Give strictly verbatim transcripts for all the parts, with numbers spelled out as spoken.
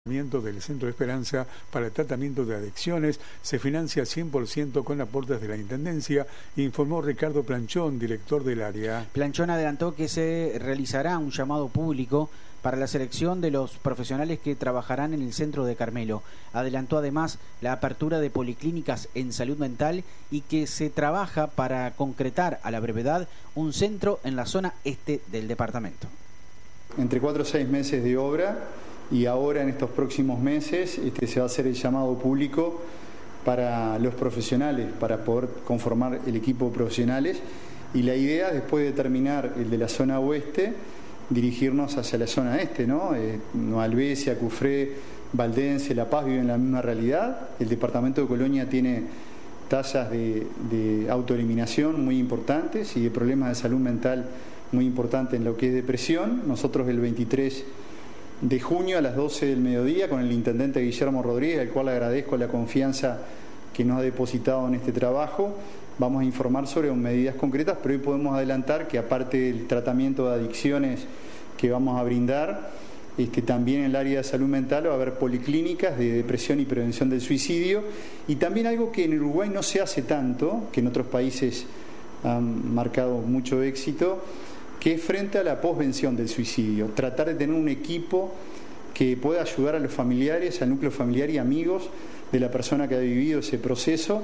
Del Centro de Esperanza para el tratamiento de adicciones se financia cien por ciento con aportes de la Intendencia, informó Ricardo Planchón, director del área. Planchón adelantó que se realizará un llamado público para la selección de los profesionales que trabajarán en el centro de Carmelo. Adelantó además la apertura de policlínicas en salud mental y que se trabaja para concretar a la brevedad un centro en la zona este del departamento. Entre cuatro o seis meses de obra. Y ahora en estos próximos meses este, se va a hacer el llamado público para los profesionales, para poder conformar el equipo de profesionales. Y la idea, después de terminar el de la zona oeste, dirigirnos hacia la zona este, ¿no? Eh, Nueva Albesia, Cufré, Valdense, La Paz viven la misma realidad. El departamento de Colonia tiene tasas de, de autoeliminación muy importantes y de problemas de salud mental muy importantes en lo que es depresión. Nosotros el veintitrés de junio a las doce del mediodía con el intendente Guillermo Rodríguez, al cual agradezco la confianza que nos ha depositado en este trabajo, vamos a informar sobre medidas concretas, pero hoy podemos adelantar que aparte del tratamiento de adicciones que vamos a brindar, este, también en el área de salud mental va a haber policlínicas de depresión y prevención del suicidio, y también algo que en Uruguay no se hace tanto, que en otros países han marcado mucho éxito, que es frente a la posvención del suicidio, tratar de tener un equipo que pueda ayudar a los familiares, al núcleo familiar y amigos de la persona que ha vivido ese proceso,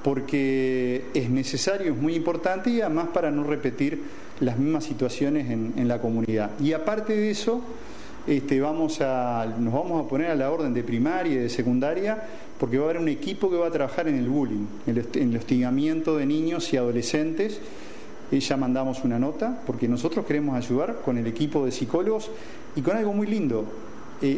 porque es necesario, es muy importante y además para no repetir las mismas situaciones en, en la comunidad. Y aparte de eso, este, vamos a, nos vamos a poner a la orden de primaria y de secundaria, porque va a haber un equipo que va a trabajar en el bullying, en el, en el hostigamiento de niños y adolescentes. Ya mandamos una nota porque nosotros queremos ayudar con el equipo de psicólogos y con algo muy lindo. Eh,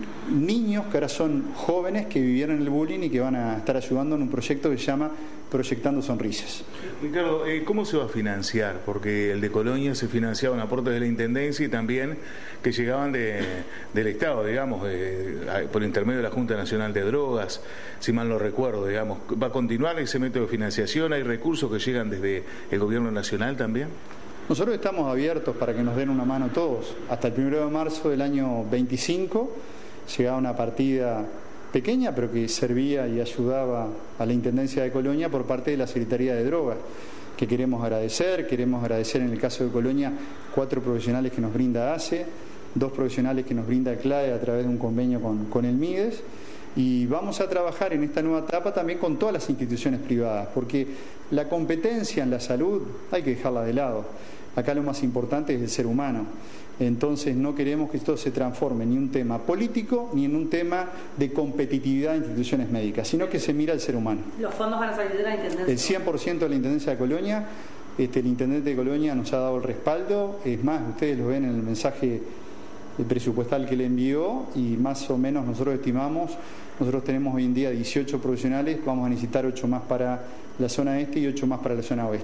niños que ahora son jóvenes que vivieron el bullying y que van a estar ayudando en un proyecto que se llama Proyectando Sonrisas. Ricardo, eh, ¿cómo se va a financiar? Porque el de Colonia se financiaba en aportes de la Intendencia y también que llegaban de, del Estado, digamos, eh, por intermedio de la Junta Nacional de Drogas, si mal no recuerdo, digamos. ¿Va a continuar ese método de financiación? ¿Hay recursos que llegan desde el Gobierno Nacional también? Nosotros estamos abiertos para que nos den una mano todos. Hasta el primero de marzo del año veinticinco llegaba una partida pequeña, pero que servía y ayudaba a la Intendencia de Colonia por parte de la Secretaría de Drogas, que queremos agradecer. Queremos agradecer en el caso de Colonia cuatro profesionales que nos brinda A C E, dos profesionales que nos brinda el C L A E a través de un convenio con, con el MIDES. Y vamos a trabajar en esta nueva etapa también con todas las instituciones privadas, porque la competencia en la salud hay que dejarla de lado. Acá lo más importante es el ser humano. Entonces no queremos que esto se transforme ni en un tema político ni en un tema de competitividad de instituciones médicas, sino que se mira al ser humano. ¿Los fondos van a salir de la Intendencia? El cien por ciento de la Intendencia de Colonia. Este, el Intendente de Colonia nos ha dado el respaldo. Es más, ustedes lo ven en el mensaje presupuestal que le envió y más o menos nosotros estimamos, nosotros tenemos hoy en día dieciocho profesionales, vamos a necesitar ocho más para la zona este y ocho más para la zona oeste.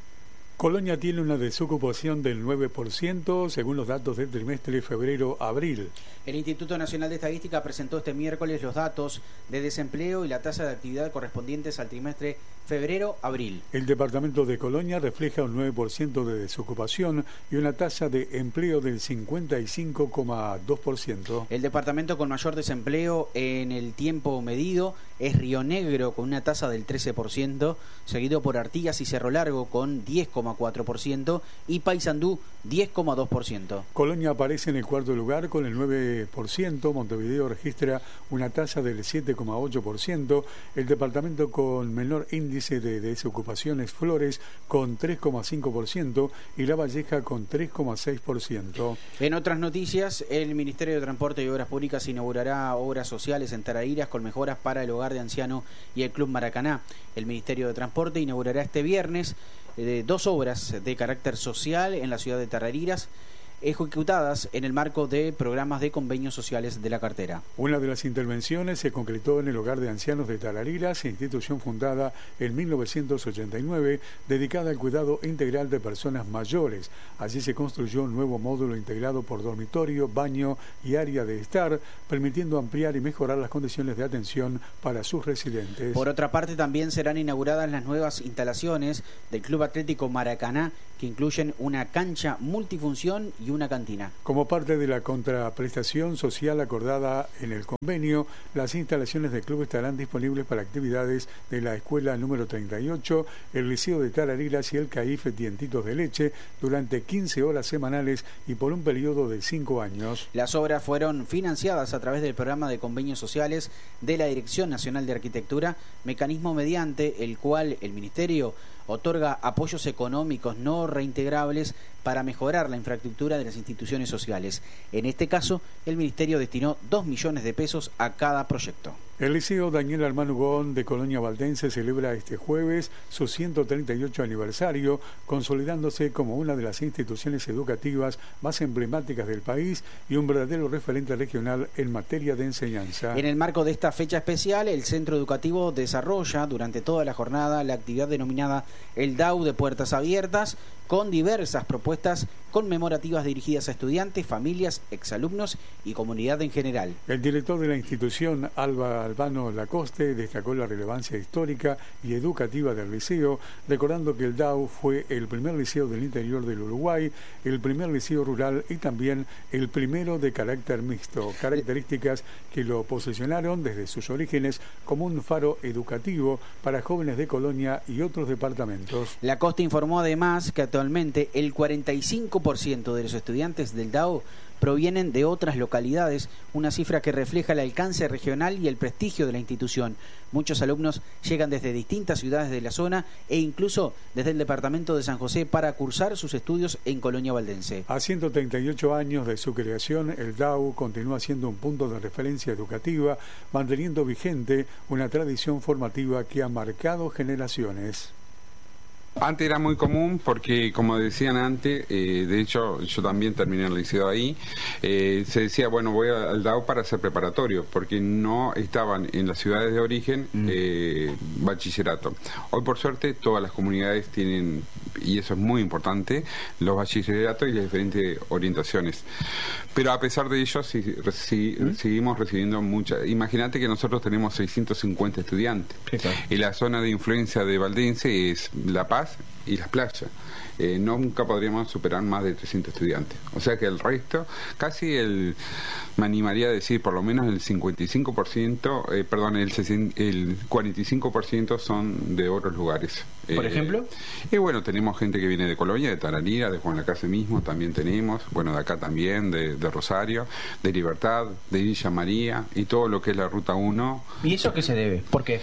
Colonia tiene una desocupación del nueve por ciento, según los datos del trimestre febrero-abril. El Instituto Nacional de Estadística presentó este miércoles los datos de desempleo y la tasa de actividad correspondientes al trimestre febrero-abril. El departamento de Colonia refleja un nueve por ciento de desocupación y una tasa de empleo del cincuenta y cinco coma dos por ciento. El departamento con mayor desempleo en el tiempo medido es Río Negro, con una tasa del trece por ciento, seguido por Artigas y Cerro Largo con diez coma cuatro por ciento y Paysandú diez coma dos por ciento. Colonia aparece en el cuarto lugar con el nueve por ciento, Montevideo registra una tasa del siete coma ocho por ciento, el departamento con menor índice de desocupación es Flores con tres coma cinco por ciento y La Valleja con tres coma seis por ciento. En otras noticias, el Ministerio de Transporte y Obras Públicas inaugurará obras sociales en Tarariras con mejoras para el hogar de anciano y el Club Maracaná. El Ministerio de Transporte inaugurará este viernes eh, dos obras de carácter social en la ciudad de Tarariras, ejecutadas en el marco de programas de convenios sociales de la cartera. Una de las intervenciones se concretó en el Hogar de Ancianos de Tarariras, institución fundada en mil novecientos ochenta y nueve, dedicada al cuidado integral de personas mayores. Allí se construyó un nuevo módulo integrado por dormitorio, baño y área de estar, permitiendo ampliar y mejorar las condiciones de atención para sus residentes. Por otra parte, también serán inauguradas las nuevas instalaciones del Club Atlético Maracaná que incluyen una cancha multifunción y una cantina. Como parte de la contraprestación social acordada en el convenio, las instalaciones del club estarán disponibles para actividades de la escuela número treinta y ocho, el Liceo de Tarariras y el CAIF Dientitos de Leche durante quince horas semanales y por un periodo de cinco años. Las obras fueron financiadas a través del programa de convenios sociales de la Dirección Nacional de Arquitectura, mecanismo mediante el cual el Ministerio otorga apoyos económicos no reintegrables para mejorar la infraestructura de las instituciones sociales. En este caso, el Ministerio destinó dos millones de pesos a cada proyecto. El Liceo Daniel Armando Ugón de Colonia Valdense celebra este jueves su ciento treinta y ocho aniversario, consolidándose como una de las instituciones educativas más emblemáticas del país y un verdadero referente regional en materia de enseñanza. En el marco de esta fecha especial, el Centro Educativo desarrolla durante toda la jornada la actividad denominada el D A U de Puertas Abiertas, con diversas propuestas conmemorativas dirigidas a estudiantes, familias, exalumnos y comunidad en general. El director de la institución, Alba Albano Lacoste, destacó la relevancia histórica y educativa del liceo, recordando que el D A U fue el primer liceo del interior del Uruguay, el primer liceo rural y también el primero de carácter mixto, características que lo posicionaron desde sus orígenes como un faro educativo para jóvenes de Colonia y otros departamentos. Lacoste informó además que actualmente el cuarenta y cinco por ciento de los estudiantes del D A U provienen de otras localidades, una cifra que refleja el alcance regional y el prestigio de la institución. Muchos alumnos llegan desde distintas ciudades de la zona e incluso desde el departamento de San José para cursar sus estudios en Colonia Valdense. A ciento treinta y ocho años de su creación, el D A U continúa siendo un punto de referencia educativa, manteniendo vigente una tradición formativa que ha marcado generaciones. Antes era muy común porque, como decían antes, eh, de hecho yo también terminé el liceo ahí, eh, se decía, bueno, voy al D A U para hacer preparatorio, porque no estaban en las ciudades de origen eh, bachillerato. Hoy, por suerte, todas las comunidades tienen, y eso es muy importante, los bachilleratos y las diferentes orientaciones. Pero a pesar de ello, sí, sí, ¿Mm? seguimos recibiendo muchas. Imagínate que nosotros tenemos seiscientos cincuenta estudiantes. Sí, claro. Y la zona de influencia de Valdense es La Paz y las playas. Eh, nunca podríamos superar más de trescientos estudiantes. O sea que el resto, casi el, me animaría a decir, por lo menos el cincuenta y cinco por ciento, eh, perdón, el, el cuarenta y cinco por ciento son de otros lugares. ¿Por eh, ejemplo? Y eh, bueno, tenemos gente que viene de Colonia, de Tararira, de Juan Lacase mismo, también tenemos, bueno, de acá también, de, de Rosario, de Libertad, de Villa María, y todo lo que es la Ruta uno. ¿Y eso a qué se debe? ¿Por qué?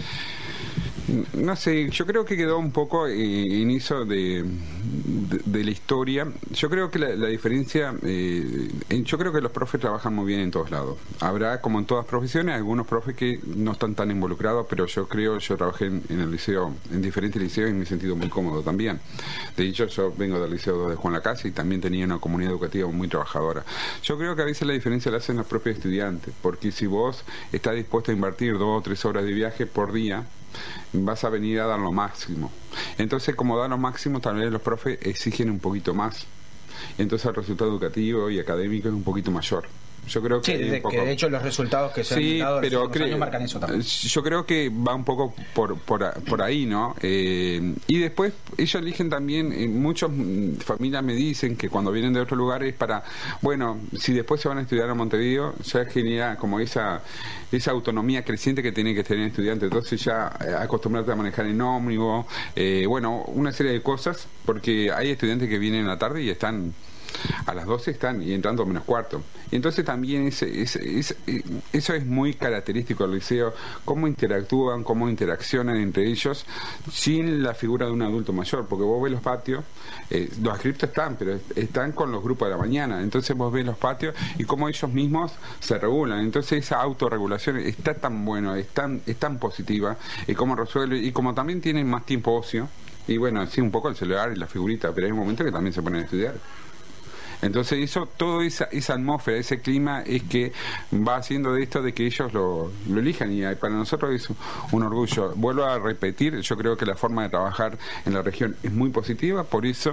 No sé, yo creo que quedó un poco eh, en eso de, de, de la historia. Yo creo que la, la diferencia, eh, yo creo que los profes trabajan muy bien en todos lados. Habrá, como en todas profesiones, algunos profes que no están tan involucrados, pero yo creo, yo trabajé en, en el liceo, en diferentes liceos y me he sentido muy cómodo también. De hecho, yo vengo del liceo de Juan Lacase y también tenía una comunidad educativa muy trabajadora. Yo creo que a veces la diferencia la hacen los propios estudiantes, porque si vos estás dispuesto a invertir dos o tres horas de viaje por día, vas a venir a dar lo máximo. Entonces, como dan lo máximo, tal vez los profes exigen un poquito más. Entonces el resultado educativo y académico es un poquito mayor. Yo creo que, sí, de, poco... que de hecho los resultados que se sí, han dado en los creo, años marcan eso también. Yo creo que va un poco por por, por ahí, ¿no? Eh, y después ellos eligen también, eh, muchas familias me dicen que cuando vienen de otros lugares para, bueno, si después se van a estudiar a Montevideo, ya genera como esa esa autonomía creciente que tiene que tener el estudiante. Entonces ya eh, acostumbrarte a manejar en ómnibus, eh, bueno, una serie de cosas, porque hay estudiantes que vienen a la tarde y están a las doce están y entrando menos cuarto. Y entonces también ese, ese, ese, eso es muy característico del liceo, cómo interactúan, cómo interaccionan entre ellos sin la figura de un adulto mayor, porque vos ves los patios, eh, los adscriptos están, pero están con los grupos de la mañana, entonces vos ves los patios y cómo ellos mismos se regulan. Entonces esa autorregulación está tan buena, es tan, es tan positiva, y cómo resuelve, y como también tienen más tiempo ocio, y bueno, sí, un poco el celular y la figurita, pero hay un momento que también se ponen a estudiar. Entonces eso, toda esa, esa atmósfera, ese clima es que va haciendo de esto de que ellos lo, lo elijan, y para nosotros es un orgullo. Vuelvo a repetir, yo creo que la forma de trabajar en la región es muy positiva, por eso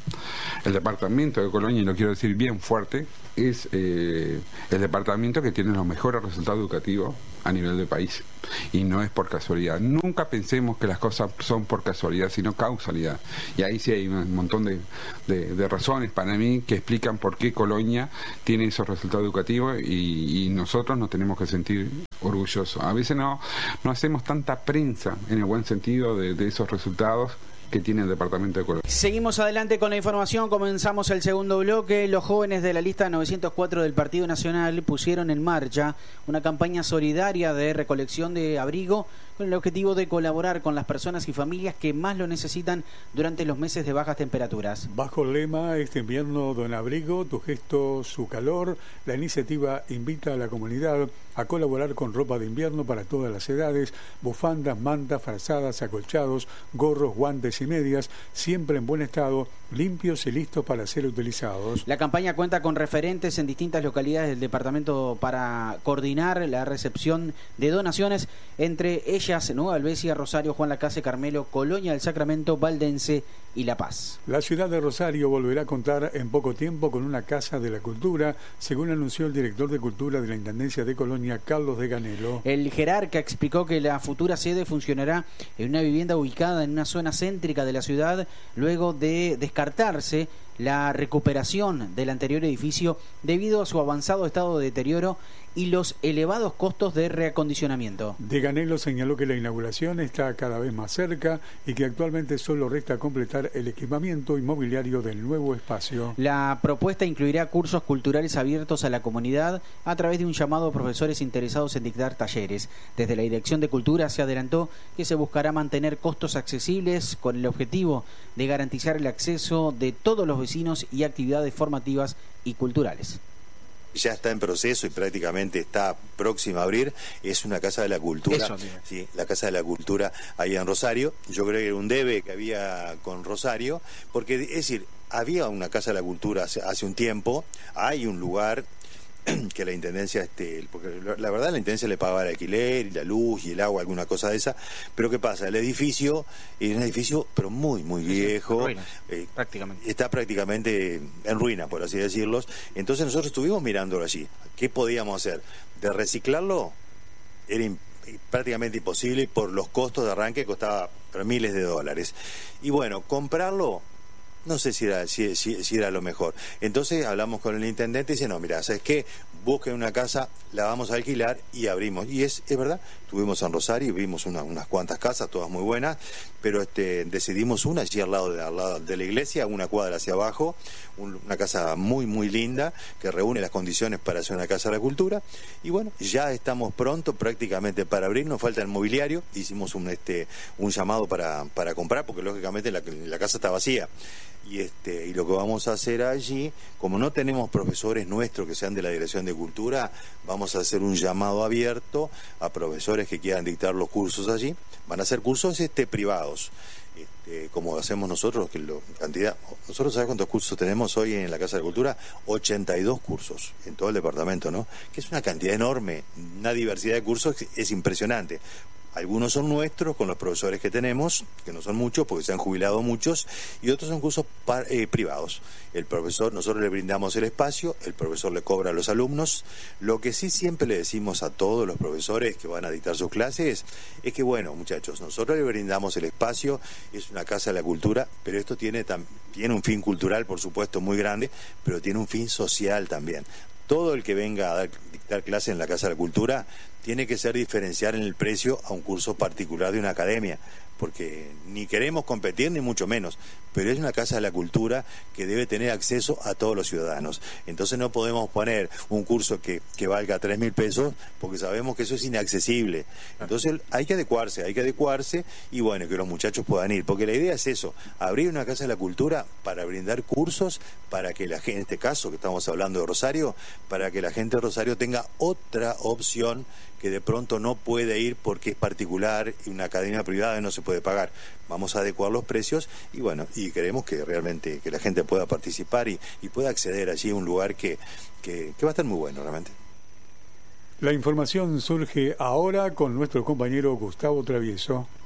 El departamento de Colonia, y lo quiero decir bien fuerte, es eh, el departamento que tiene los mejores resultados educativos a nivel del país, y no es por casualidad. Nunca pensemos que las cosas son por casualidad, sino causalidad, y ahí sí hay un montón de, de, de razones para mí que explican por qué Colonia tiene esos resultados educativos, y, y nosotros nos tenemos que sentir orgullosos. A veces no, no hacemos tanta prensa en el buen sentido de, de esos resultados que tiene el departamento de Colonia. Seguimos adelante con la información, comenzamos el segundo bloque. Los jóvenes de la lista novecientos cuatro del Partido Nacional pusieron en marcha una campaña solidaria de recolección de abrigo con el objetivo de colaborar con las personas y familias que más lo necesitan durante los meses de bajas temperaturas. Bajo el lema "Este invierno don abrigo, tu gesto, su calor", la iniciativa invita a la comunidad a colaborar con ropa de invierno para todas las edades, bufandas, mantas, frazadas, acolchados, gorros, guantes y medias, siempre en buen estado, limpios y listos para ser utilizados. La campaña cuenta con referentes en distintas localidades del departamento para coordinar la recepción de donaciones, entre ellas Nueva Albesia, Rosario, Juan Lacase, Carmelo, Colonia del Sacramento, Valdense y La Paz. La ciudad de Rosario volverá a contar en poco tiempo con una Casa de la Cultura, según anunció el director de Cultura de la Intendencia de Colonia, Carlos de Ganelo. El jerarca explicó que la futura sede funcionará en una vivienda ubicada en una zona céntrica de la ciudad, luego de descartarse la recuperación del anterior edificio debido a su avanzado estado de deterioro y los elevados costos de reacondicionamiento. De Ganelo señaló que la inauguración está cada vez más cerca y que actualmente solo resta completar el equipamiento inmobiliario del nuevo espacio. La propuesta incluirá cursos culturales abiertos a la comunidad a través de un llamado a profesores interesados en dictar talleres. Desde la Dirección de Cultura se adelantó que se buscará mantener costos accesibles con el objetivo de garantizar el acceso de todos los vecinos y actividades formativas y culturales. Ya está en proceso y prácticamente está próxima a abrir, es una Casa de la Cultura. Eso, sí, la Casa de la Cultura ahí en Rosario. Yo creo que era un debe que había con Rosario, porque es decir, había una Casa de la Cultura hace, hace un tiempo, hay un lugar que la Intendencia, este, porque la verdad la Intendencia le pagaba el alquiler y la luz y el agua, alguna cosa de esa, pero ¿qué pasa? El edificio es un edificio pero muy, muy viejo, ruinas, eh, prácticamente. Está prácticamente en ruina, por así decirlo. Entonces nosotros estuvimos mirándolo allí. ¿Qué podíamos hacer? De reciclarlo era imp prácticamente imposible por los costos de arranque, costaba miles de dólares. Y bueno, comprarlo no sé si era, si, si, si era lo mejor. Entonces hablamos con el intendente y dice, no, mira, ¿sabes qué? Busquen una casa, la vamos a alquilar y abrimos. Y es, es verdad, estuvimos en Rosario y vimos una, unas cuantas casas, todas muy buenas, pero este, decidimos una allí al lado, de, al lado de la iglesia, una cuadra hacia abajo, un, una casa muy, muy linda, que reúne las condiciones para hacer una Casa de la Cultura. Y bueno, ya estamos pronto prácticamente para abrir, nos falta el mobiliario, hicimos un, este, un llamado para, para comprar, porque lógicamente la, la casa está vacía. Y, este, y lo que vamos a hacer allí, como no tenemos profesores nuestros que sean de la Dirección de Cultura, vamos a hacer un llamado abierto a profesores que quieran dictar los cursos allí. Van a ser cursos este, privados, este, como hacemos nosotros, que lo, cantidad. Nosotros, ¿sabes cuántos cursos tenemos hoy en la Casa de la Cultura? ochenta y dos cursos en todo el departamento, ¿no? Que es una cantidad enorme, una diversidad de cursos que es impresionante. Algunos son nuestros, con los profesores que tenemos, que no son muchos, porque se han jubilado muchos, y otros son cursos par, eh, privados. El profesor, nosotros le brindamos el espacio, el profesor le cobra a los alumnos. Lo que sí siempre le decimos a todos los profesores que van a dictar sus clases, es que bueno, muchachos, nosotros le brindamos el espacio, es una Casa de la Cultura, pero esto tiene, tiene un fin cultural, por supuesto, muy grande, pero tiene un fin social también. Todo el que venga a dar, dictar clase en la Casa de la Cultura tiene que ser diferenciar en el precio a un curso particular de una academia, porque ni queremos competir ni mucho menos, pero es una Casa de la Cultura que debe tener acceso a todos los ciudadanos. Entonces no podemos poner un curso que, que valga tres mil pesos, porque sabemos que eso es inaccesible. Entonces hay que adecuarse, hay que adecuarse y bueno, que los muchachos puedan ir, porque la idea es eso, abrir una Casa de la Cultura para brindar cursos, para que la gente, en este caso que estamos hablando de Rosario, para que la gente de Rosario tenga otra opción que de pronto no puede ir porque es particular y una academia privada no se puede pagar. Vamos a adecuar los precios y bueno, y queremos que realmente que la gente pueda participar y, y pueda acceder allí a un lugar que, que, que va a estar muy bueno realmente. La información surge ahora con nuestro compañero Gustavo Travieso.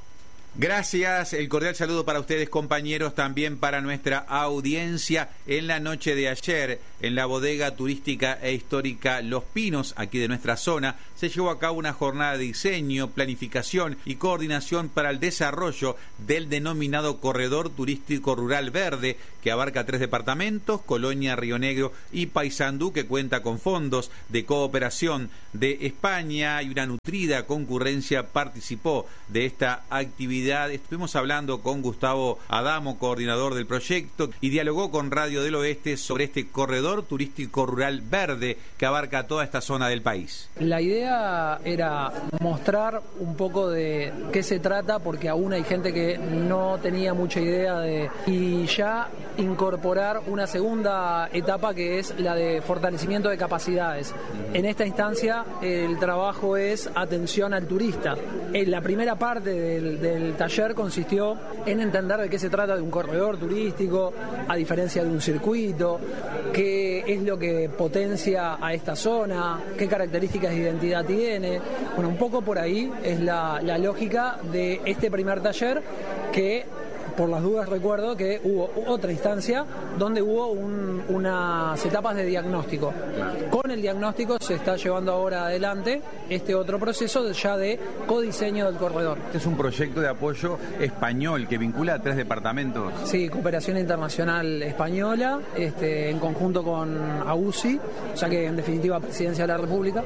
Gracias, el cordial saludo para ustedes, compañeros, también para nuestra audiencia. En la noche de ayer, en la bodega turística e histórica Los Pinos, aquí de nuestra zona, se llevó a cabo una jornada de diseño, planificación y coordinación para el desarrollo del denominado Corredor Turístico Rural Verde, que abarca tres departamentos, Colonia, Río Negro y Paysandú, que cuenta con fondos de cooperación de España, y una nutrida concurrencia participó de esta actividad. Estuvimos hablando con Gustavo Adamo, coordinador del proyecto, y dialogó con Radio del Oeste sobre este corredor turístico rural verde que abarca toda esta zona del país. La idea era mostrar un poco de qué se trata, porque aún hay gente que no tenía mucha idea de... y ya incorporar una segunda etapa, que es la de fortalecimiento de capacidades. En esta instancia el trabajo es atención al turista. En la primera parte del, del taller consistió en entender de qué se trata de un corredor turístico, a diferencia de un circuito, qué es lo que potencia a esta zona, qué características de identidad tiene. Bueno, un poco por ahí es la, la lógica de este primer taller, que por las dudas recuerdo que hubo otra instancia donde hubo un, unas etapas de diagnóstico. Con el diagnóstico se está llevando ahora adelante este otro proceso ya de codiseño del corredor. Este es un proyecto de apoyo español que vincula a tres departamentos. Sí, cooperación internacional española, este, en conjunto con A U C I, o sea que en definitiva Presidencia de la República.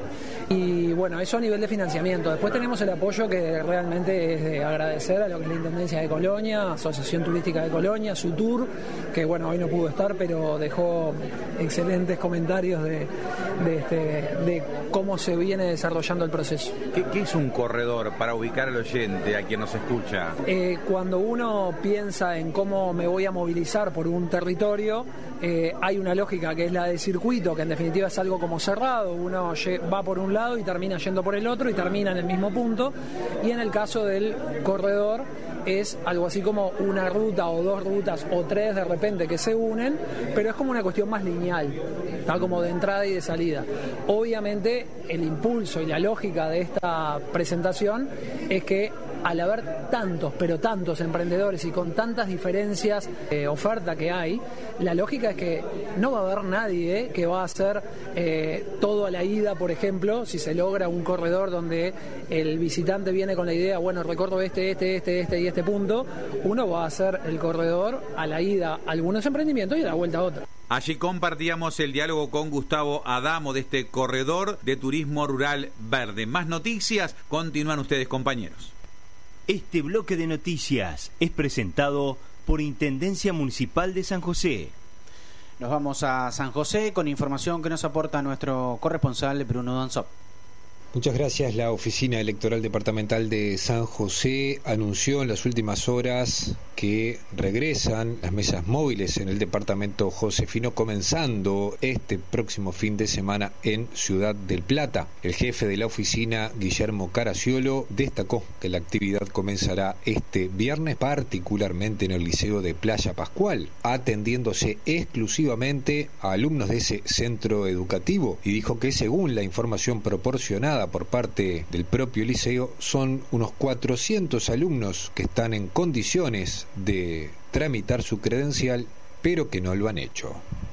Y bueno, eso a nivel de financiamiento. Después tenemos el apoyo que realmente es de agradecer a lo que es la Intendencia de Colonia, Asociación Turística de Colonia, Sutur, que bueno, hoy no pudo estar, pero dejó excelentes comentarios de, de, este, de cómo se viene desarrollando el proceso. ¿Qué, qué es un corredor para ubicar al oyente, a quien nos escucha? Eh, cuando uno piensa en cómo me voy a movilizar por un territorio, eh, hay una lógica que es la de circuito, que en definitiva es algo como cerrado, uno va por un lado y termina yendo por el otro y termina en el mismo punto, y en el caso del corredor es algo así como una ruta o dos rutas o tres de repente que se unen, pero es como una cuestión más lineal, está como de entrada y de salida. Obviamente el impulso y la lógica de esta presentación es que al haber tantos, pero tantos emprendedores y con tantas diferencias de oferta que hay, la lógica es que no va a haber nadie que va a hacer eh, todo a la ida, por ejemplo, si se logra un corredor donde el visitante viene con la idea, bueno, recorro este, este, este, este y este punto, uno va a hacer el corredor a la ida a algunos emprendimientos y a la vuelta a otros. Allí compartíamos el diálogo con Gustavo Adamo de este corredor de turismo rural verde. Más noticias, continúan ustedes, compañeros. Este bloque de noticias es presentado por Intendencia Municipal de San José. Nos vamos a San José con información que nos aporta nuestro corresponsal Bruno Danzop. Muchas gracias. La Oficina Electoral Departamental de San José anunció en las últimas horas que regresan las mesas móviles en el departamento josefino, comenzando este próximo fin de semana en Ciudad del Plata. El jefe de la oficina, Guillermo Caraciolo, destacó que la actividad comenzará este viernes, particularmente en el Liceo de Playa Pascual, atendiéndose exclusivamente a alumnos de ese centro educativo, y dijo que según la información proporcionada por parte del propio liceo, son unos cuatrocientos alumnos que están en condiciones de tramitar su credencial, pero que no lo han hecho.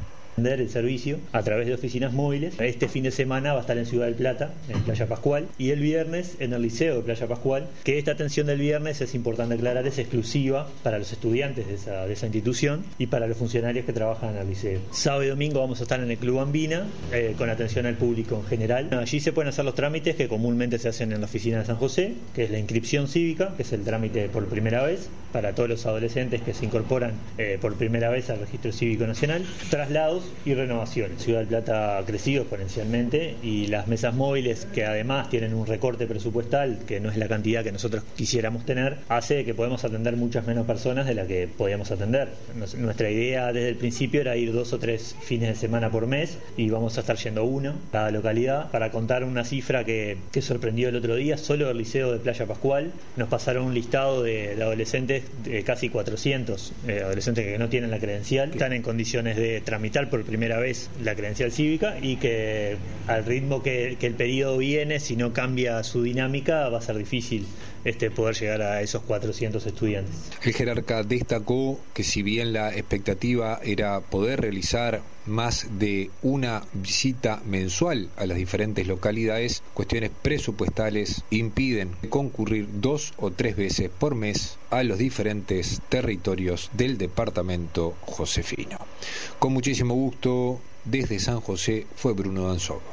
El servicio a través de oficinas móviles. Este fin de semana va a estar en Ciudad del Plata, en Playa Pascual, y el viernes en el Liceo de Playa Pascual, que esta atención del viernes, es importante aclarar, es exclusiva para los estudiantes de esa, de esa institución y para los funcionarios que trabajan en el liceo. Sábado y domingo vamos a estar en el Club Ambina, eh, con atención al público en general. Allí se pueden hacer los trámites que comúnmente se hacen en la oficina de San José, que es la inscripción cívica, que es el trámite por primera vez para todos los adolescentes que se incorporan eh, por primera vez al Registro Cívico Nacional, traslados y renovaciones. Ciudad del Plata ha crecido exponencialmente, y las mesas móviles, que además tienen un recorte presupuestal que no es la cantidad que nosotros quisiéramos tener, hace que podemos atender muchas menos personas de las que podíamos atender. Nos, nuestra idea desde el principio era ir dos o tres fines de semana por mes, y vamos a estar yendo uno a cada localidad. Para contar una cifra que, que sorprendió el otro día, solo el Liceo de Playa Pascual nos pasaron un listado de, de adolescentes, de casi cuatrocientos eh, adolescentes que no tienen la credencial, que están en condiciones de tramitar por primera vez la credencial cívica y que al ritmo que, que el periodo viene, si no cambia su dinámica, va a ser difícil este, poder llegar a esos cuatrocientos estudiantes. El jerarca destacó que si bien la expectativa era poder realizar más de una visita mensual a las diferentes localidades, cuestiones presupuestales impiden concurrir dos o tres veces por mes a los diferentes territorios del departamento josefino. Con muchísimo gusto, desde San José fue Bruno Danzogo.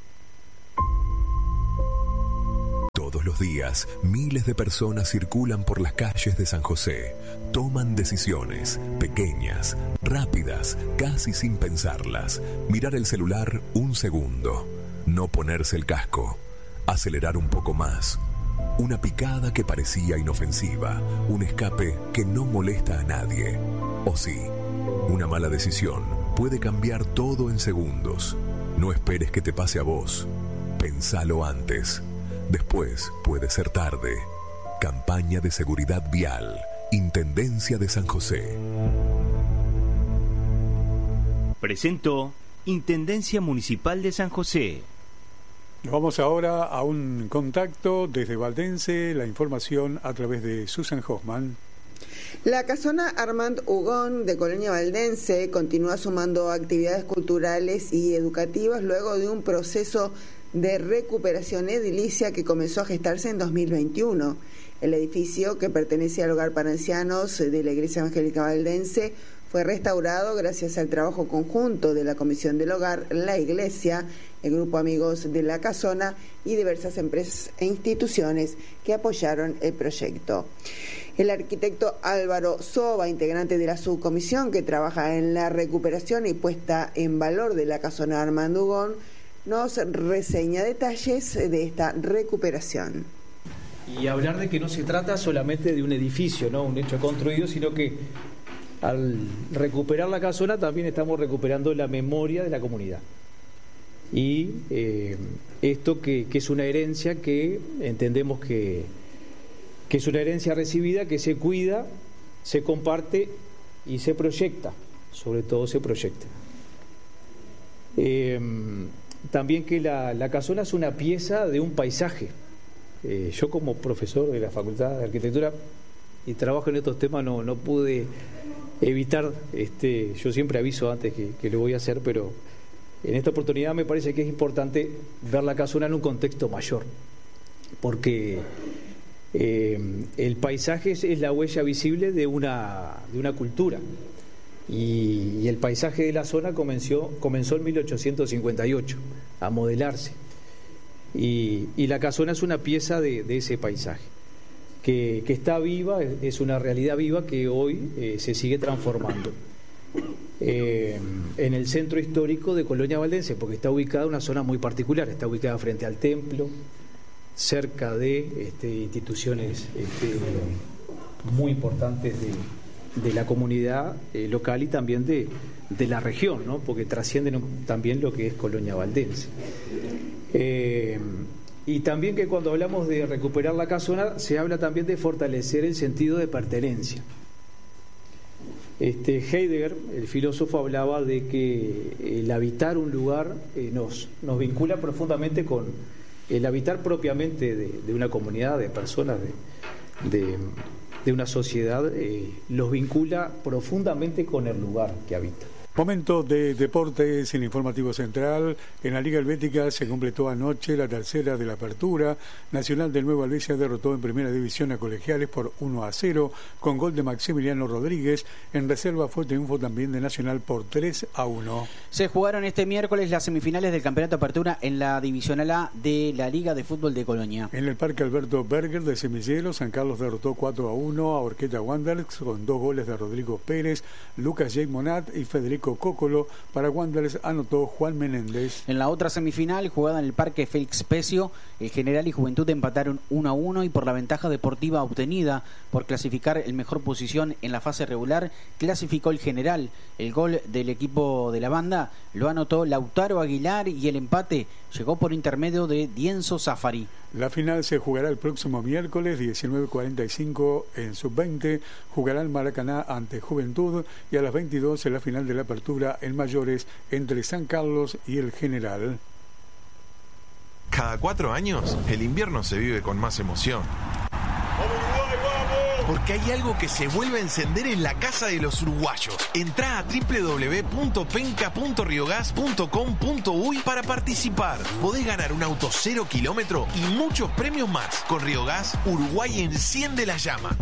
Todos los días, miles de personas circulan por las calles de San José. Toman decisiones, pequeñas, rápidas, casi sin pensarlas. Mirar el celular un segundo. No ponerse el casco. Acelerar un poco más. Una picada que parecía inofensiva. Un escape que no molesta a nadie. O sí, una mala decisión puede cambiar todo en segundos. No esperes que te pase a vos. Pensalo antes. Después puede ser tarde. Campaña de seguridad vial. Intendencia de San José. Presentó Intendencia Municipal de San José. Nos vamos ahora a un contacto desde Valdense, la información a través de Susan Hoffman. La casona Armand Hugón de Colonia Valdense continúa sumando actividades culturales y educativas luego de un proceso de recuperación edilicia que comenzó a gestarse en dos mil veintiuno. El edificio, que pertenece al Hogar para Ancianos de la Iglesia Evangélica Valdense, fue restaurado gracias al trabajo conjunto de la Comisión del Hogar, la Iglesia, el Grupo Amigos de la Casona y diversas empresas e instituciones que apoyaron el proyecto. El arquitecto Álvaro Soba, integrante de la subcomisión que trabaja en la recuperación y puesta en valor de la casona Armand Hugón, nos reseña detalles de esta recuperación. Y hablar de que no se trata solamente de un edificio, ¿no? Un hecho construido, sino que al recuperar la casona también estamos recuperando la memoria de la comunidad. Y eh, esto que, que es una herencia que entendemos que, que es una herencia recibida, que se cuida, se comparte y se proyecta, sobre todo se proyecta. Eh, También que la, la casona es una pieza de un paisaje. Eh, yo como profesor de la Facultad de Arquitectura y trabajo en estos temas no, no pude evitar, este, yo siempre aviso antes que, que lo voy a hacer, pero en esta oportunidad me parece que es importante ver la casona en un contexto mayor, porque eh, el paisaje es, es la huella visible de una, de una cultura. Y, y el paisaje de la zona comenzó, comenzó en mil ochocientos cincuenta y ocho a modelarse. Y, y la casona es una pieza de, de ese paisaje, que, que está viva, es una realidad viva que hoy eh, se sigue transformando. Eh, en el centro histórico de Colonia Valdense, porque está ubicada en una zona muy particular, está ubicada frente al templo, cerca de este, instituciones este, muy importantes de de la comunidad eh, local y también de, de la región, ¿no? Porque trascienden también lo que es Colonia Valdense. Eh, y también que cuando hablamos de recuperar la casona, se habla también de fortalecer el sentido de pertenencia. Este, Heidegger, el filósofo, hablaba de que el habitar un lugar eh, nos, nos vincula profundamente con el habitar propiamente de, de una comunidad, de personas, de... de de una sociedad, eh, los vincula profundamente con el lugar que habita. Momento de deportes en Informativo Central. En la Liga Helvética se completó anoche la tercera de la apertura. Nacional de Nueva Albesia derrotó en Primera División a Colegiales por uno a cero con gol de Maximiliano Rodríguez. En reserva fue triunfo también de Nacional por tres a uno. Se jugaron este miércoles las semifinales del Campeonato Apertura en la Divisional A de la Liga de Fútbol de Colonia. En el Parque Alberto Berger de Semillero, San Carlos derrotó cuatro a uno a Orqueta Wanderers con dos goles de Rodrigo Pérez, Lucas J. Monat y Federico Cócolo. Para Wanderers anotó Juan Menéndez. En la otra semifinal, jugada en el Parque Félix Pecio, el General y Juventud empataron uno a uno y por la ventaja deportiva obtenida por clasificar en mejor posición en la fase regular, clasificó el General. El gol del equipo de la banda lo anotó Lautaro Aguilar y el empate llegó por intermedio de Dienzo Zafari. La final se jugará el próximo miércoles diecinueve cuarenta y cinco en sub veinte, jugará el Maracaná ante Juventud y a las veintidós en la final de la apertura en mayores entre San Carlos y el General. Cada cuatro años, el invierno se vive con más emoción. Porque hay algo que se vuelve a encender en la casa de los uruguayos. Entrá a doble u doble u doble u punto penca punto riogas punto com punto uy para participar. Podés ganar un auto cero kilómetro y muchos premios más. Con Riogas, Uruguay enciende la llama.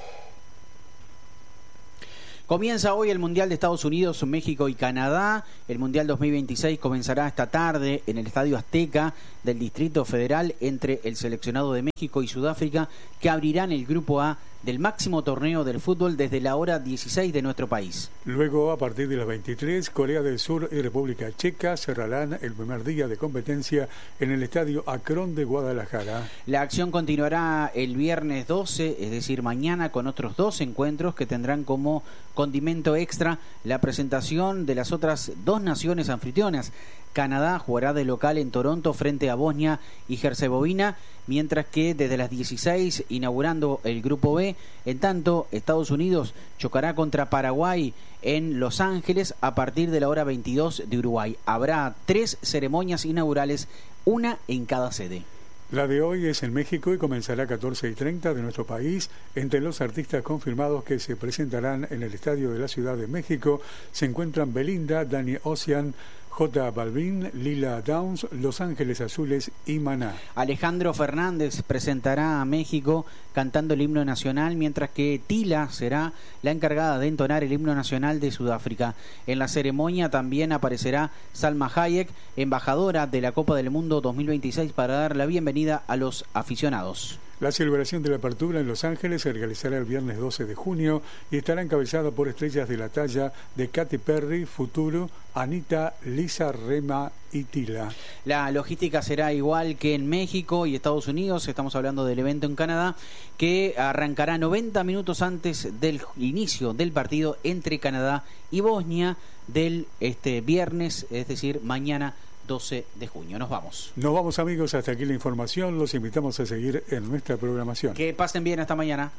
Comienza hoy el Mundial de Estados Unidos, México y Canadá. El Mundial dos mil veintiséis comenzará esta tarde en el Estadio Azteca del Distrito Federal entre el seleccionado de México y Sudáfrica, que abrirán el Grupo A del máximo torneo del fútbol desde la hora dieciséis de nuestro país. Luego, a partir de las veintitrés, Corea del Sur y República Checa cerrarán el primer día de competencia en el Estadio Akron de Guadalajara. La acción continuará el viernes doce, es decir, mañana, con otros dos encuentros que tendrán como condimento extra la presentación de las otras dos naciones anfitrionas. Canadá jugará de local en Toronto frente a Bosnia y Herzegovina, mientras que desde las dieciséis, inaugurando el Grupo B, en tanto Estados Unidos chocará contra Paraguay en Los Ángeles a partir de la hora veintidós de Uruguay. Habrá tres ceremonias inaugurales, una en cada sede. La de hoy es en México y comenzará a catorce y treinta de nuestro país. Entre los artistas confirmados que se presentarán en el Estadio de la Ciudad de México se encuentran Belinda, Danny Ocean, J Balvin, Lila Downs, Los Ángeles Azules y Maná. Alejandro Fernández presentará a México cantando el himno nacional, mientras que Tila será la encargada de entonar el himno nacional de Sudáfrica. En la ceremonia también aparecerá Salma Hayek, embajadora de la Copa del Mundo dos mil veintiséis, para dar la bienvenida a los aficionados. La celebración de la apertura en Los Ángeles se realizará el viernes doce de junio y estará encabezada por estrellas de la talla de Katy Perry, Futuro, Anita, Lisa Rema y Tila. La logística será igual que en México y Estados Unidos. Estamos hablando del evento en Canadá, que arrancará noventa minutos antes del inicio del partido entre Canadá y Bosnia del este viernes, es decir, mañana doce de junio. Nos vamos. Nos vamos, amigos, hasta aquí la información. Los invitamos a seguir en nuestra programación. Que pasen bien hasta mañana.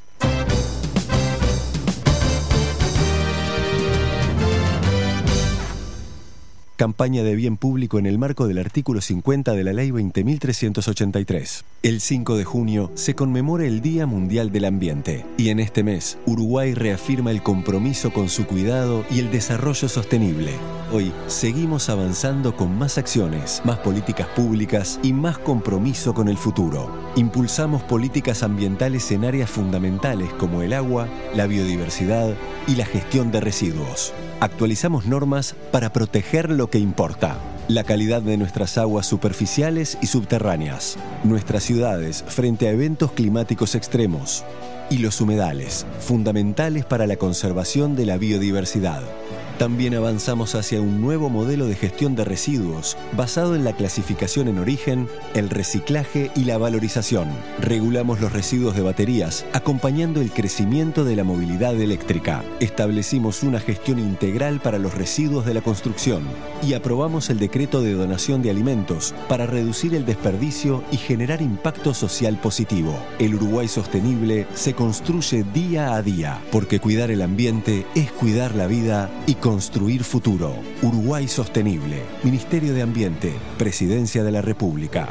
Campaña de bien público en el marco del artículo cincuenta de la Ley veinte mil trescientos ochenta y tres. El cinco de junio se conmemora el Día Mundial del Ambiente y en este mes Uruguay reafirma el compromiso con su cuidado y el desarrollo sostenible. Hoy seguimos avanzando con más acciones, más políticas públicas y más compromiso con el futuro. Impulsamos políticas ambientales en áreas fundamentales como el agua, la biodiversidad y la gestión de residuos. Actualizamos normas para proteger lo que importa: la calidad de nuestras aguas superficiales y subterráneas, nuestras ciudades frente a eventos climáticos extremos y los humedales, fundamentales para la conservación de la biodiversidad. También avanzamos hacia un nuevo modelo de gestión de residuos basado en la clasificación en origen, el reciclaje y la valorización. Regulamos los residuos de baterías, acompañando el crecimiento de la movilidad eléctrica. Establecimos una gestión integral para los residuos de la construcción y aprobamos el decreto de donación de alimentos para reducir el desperdicio y generar impacto social positivo. El Uruguay sostenible se construye día a día, porque cuidar el ambiente es cuidar la vida y construir futuro. Uruguay Sostenible. Ministerio de Ambiente. Presidencia de la República.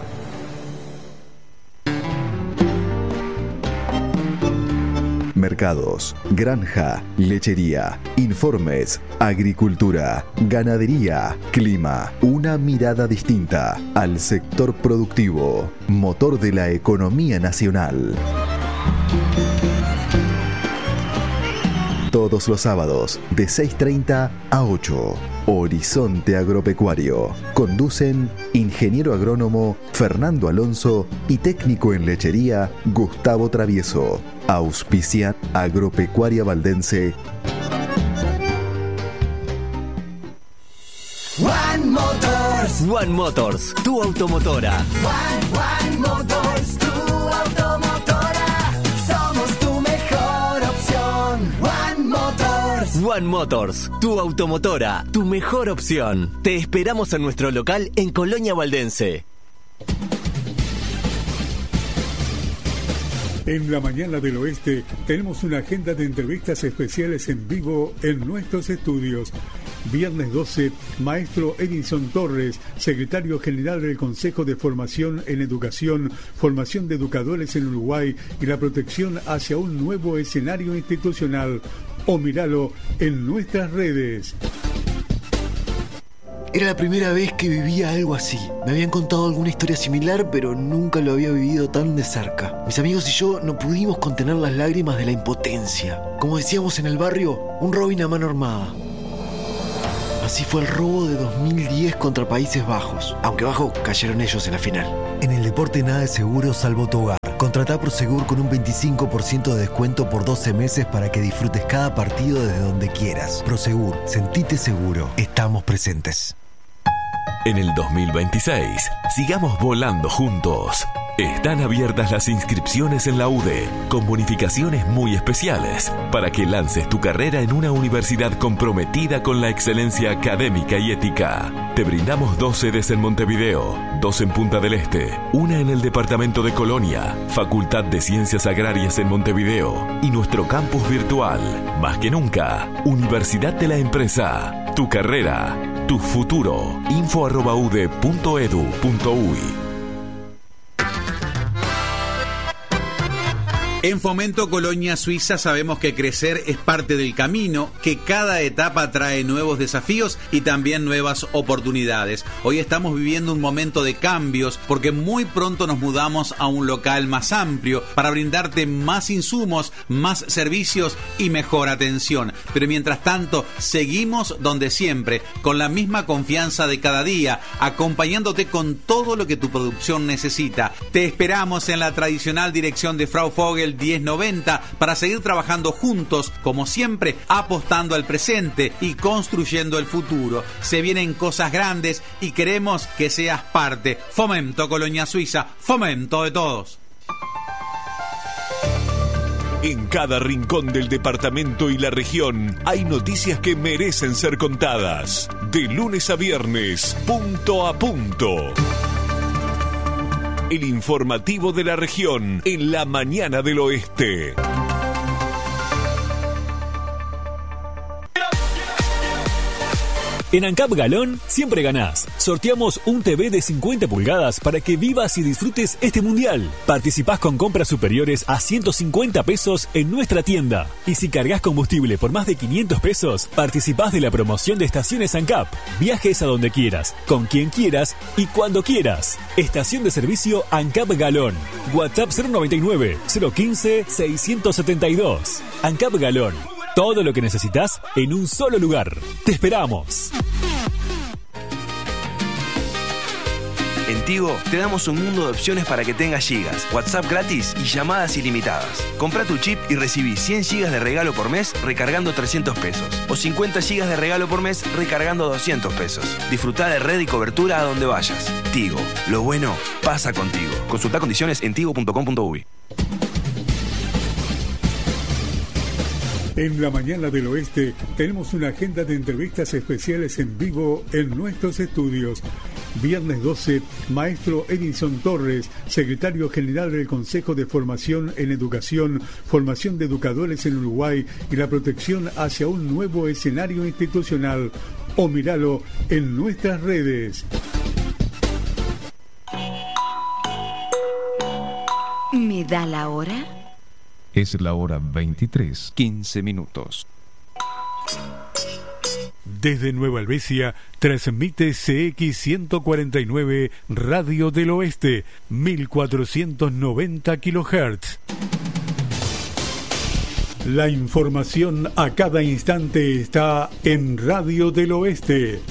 Mercados, granja, lechería, informes, agricultura, ganadería, clima. Una mirada distinta al sector productivo, motor de la economía nacional. Todos los sábados, de seis treinta a ocho. Horizonte Agropecuario. Conducen ingeniero agrónomo Fernando Alonso y técnico en lechería Gustavo Travieso. Auspicia Agropecuaria Valdense. One Motors. One Motors, tu automotora. One, One Motors, tu automotora. Somos tu mejor opción. One Motors. One Motors, tu automotora, tu mejor opción. Te esperamos en nuestro local en Colonia Valdense. En la mañana del oeste tenemos una agenda de entrevistas especiales en vivo en nuestros estudios. Viernes doce, maestro Edison Torres, secretario general del Consejo de Formación en Educación, formación de educadores en Uruguay y la protección hacia un nuevo escenario institucional. O míralo en nuestras redes. Era la primera vez que vivía algo así. Me habían contado alguna historia similar, pero nunca lo había vivido tan de cerca. Mis amigos y yo no pudimos contener las lágrimas de la impotencia. Como decíamos en el barrio, un Robin a mano armada. Así fue el robo de dos mil diez contra Países Bajos, aunque bajo cayeron ellos en la final. En el deporte nada es seguro salvo tu hogar. Contratá Prosegur con un veinticinco por ciento de descuento por doce meses para que disfrutes cada partido desde donde quieras. Prosegur, sentite seguro. Estamos presentes. En el dos mil veintiséis, sigamos volando juntos. Están abiertas las inscripciones en la U D E, con bonificaciones muy especiales, para que lances tu carrera en una universidad comprometida con la excelencia académica y ética. Te brindamos dos sedes en Montevideo, dos en Punta del Este, una en el departamento de Colonia, Facultad de Ciencias Agrarias en Montevideo y nuestro campus virtual. Más que nunca, Universidad de la Empresa. Tu carrera, tu futuro. info arroba u d e punto edu punto u y. En Fomento Colonia Suiza sabemos que crecer es parte del camino, que cada etapa trae nuevos desafíos y también nuevas oportunidades. Hoy estamos viviendo un momento de cambios porque muy pronto nos mudamos a un local más amplio para brindarte más insumos, más servicios y mejor atención. Pero mientras tanto, seguimos donde siempre, con la misma confianza de cada día, acompañándote con todo lo que tu producción necesita. Te esperamos en la tradicional dirección de Frau Vogel diez noventa para seguir trabajando juntos, como siempre, apostando al presente y construyendo el futuro. Se vienen cosas grandes y queremos que seas parte. Fomento Colonia Suiza, fomento de todos. En cada rincón del departamento y la región hay noticias que merecen ser contadas. De lunes a viernes, punto a punto. El informativo de la región en la mañana del oeste. En ANCAP Galón siempre ganás. Sorteamos un T V de cincuenta pulgadas para que vivas y disfrutes este mundial. Participás con compras superiores a ciento cincuenta pesos en nuestra tienda. Y si cargas combustible por más de quinientos pesos, participás de la promoción de estaciones ANCAP. Viajes a donde quieras, con quien quieras y cuando quieras. Estación de servicio ANCAP Galón. WhatsApp cero noventa y nueve, cero quince, seiscientos setenta y dos. ANCAP Galón. Todo lo que necesitas en un solo lugar. ¡Te esperamos! En Tigo te damos un mundo de opciones para que tengas gigas, WhatsApp gratis y llamadas ilimitadas. Compra tu chip y recibí cien gigas de regalo por mes recargando trescientos pesos. O cincuenta gigas de regalo por mes recargando doscientos pesos. Disfruta de red y cobertura a donde vayas. Tigo, lo bueno pasa contigo. Consulta condiciones en tigo punto com punto u y. En la mañana del oeste tenemos una agenda de entrevistas especiales en vivo en nuestros estudios. Viernes doce, maestro Edison Torres, secretario general del Consejo de Formación en Educación, formación de educadores en Uruguay y la protección hacia un nuevo escenario institucional. O míralo en nuestras redes. ¿Me da la hora? Es la hora veintitrés, quince minutos. Desde Nueva Helvecia transmite C X ciento cuarenta y nueve Radio del Oeste, mil cuatrocientos noventa kilohertz. La información a cada instante está en Radio del Oeste.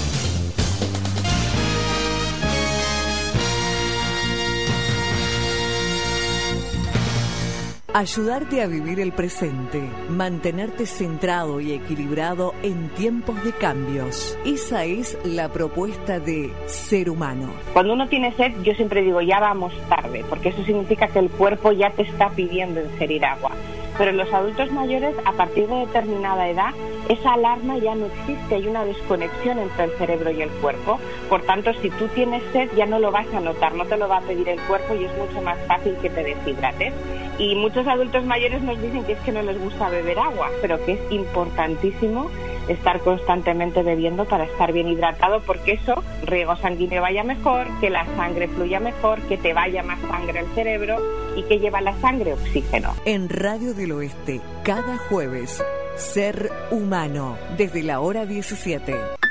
Ayudarte a vivir el presente, mantenerte centrado y equilibrado en tiempos de cambios. Esa es la propuesta de Ser Humano. Cuando uno tiene sed, yo siempre digo, ya vamos tarde, porque eso significa que el cuerpo ya te está pidiendo ingerir agua. Pero en los adultos mayores, a partir de determinada edad, esa alarma ya no existe, hay una desconexión entre el cerebro y el cuerpo. Por tanto, si tú tienes sed, ya no lo vas a notar, no te lo va a pedir el cuerpo y es mucho más fácil que te deshidrates. Y muchos adultos mayores nos dicen que es que no les gusta beber agua, pero que es importantísimo estar constantemente bebiendo para estar bien hidratado, porque eso, riego sanguíneo vaya mejor, que la sangre fluya mejor, que te vaya más sangre al cerebro y que lleva la sangre oxígeno. En Radio del Oeste, cada jueves, Ser Humano, desde la hora diecisiete.